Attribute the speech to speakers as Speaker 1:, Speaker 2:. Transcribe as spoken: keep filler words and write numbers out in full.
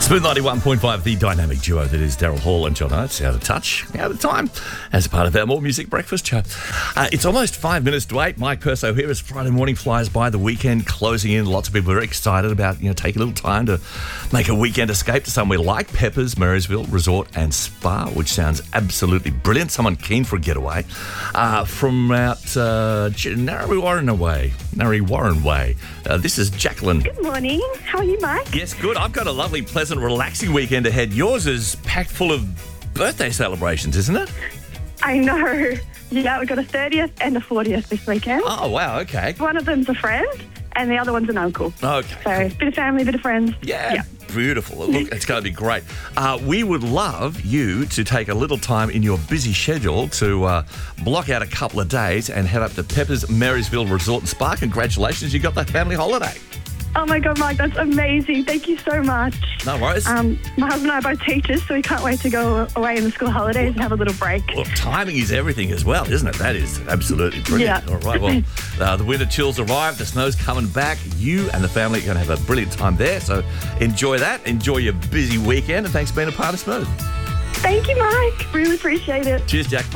Speaker 1: Smooth ninety-one point five, the dynamic duo that is Daryl Hall and John Oates, out of touch, out of time, as a part of our More Music Breakfast show. Uh, it's almost five minutes to eight. Mike Perso here as Friday morning flies by, the weekend closing in. Lots of people are excited about, you know, taking a little time to make a weekend escape to somewhere like Peppers, Marysville Resort and Spa, which sounds absolutely brilliant. Someone keen for a getaway. Uh, from out uh, Narre Warren way, Narre Warren way. Uh, this is Jacqueline.
Speaker 2: Good morning. How are you, Mike?
Speaker 1: Yes, good. I've got a lovely, pleasant, relaxing weekend ahead. Yours is packed full of birthday celebrations, isn't it?
Speaker 2: I know. Yeah, we've got a thirtieth and a fortieth this weekend.
Speaker 1: Oh, wow, okay.
Speaker 2: One of them's a friend and the other one's an uncle.
Speaker 1: Okay.
Speaker 2: So, bit of family, bit of friends.
Speaker 1: Yeah,
Speaker 2: yeah.
Speaker 1: Beautiful. Look, it's going to be great. Uh, we would love you to take a little time in your busy schedule to uh, block out a couple of days and head up to Peppers, Marysville Resort and Spa. Congratulations, you got that family holiday.
Speaker 2: Oh my God, Mike, that's amazing. Thank you so much.
Speaker 1: No worries.
Speaker 2: Um, my husband and I are both teachers, so we can't wait to go away in the school holidays and have a little break.
Speaker 1: Well, timing is everything as well, isn't it? That is absolutely brilliant.
Speaker 2: Yeah.
Speaker 1: All right, well, uh, the winter chills arrive, the snow's coming back. You and the family are going to have a brilliant time there, so enjoy that. Enjoy your busy weekend, and thanks for being a part of Smooth.
Speaker 2: Thank you, Mike. Really appreciate it.
Speaker 1: Cheers, Jack.